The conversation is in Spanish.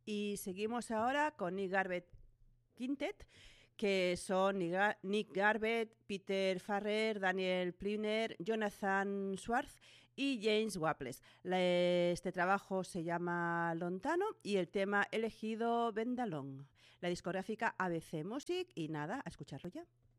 y seguimos ahora con Nick Garbett Quintet, que son Nick Garbett, Peter Farrer, Daniel Pliner, Jonathan Swartz y James Waples. Este trabajo se llama Lontano y el tema elegido Bendalong. La discográfica ABC Music y nada, a escucharlo ya.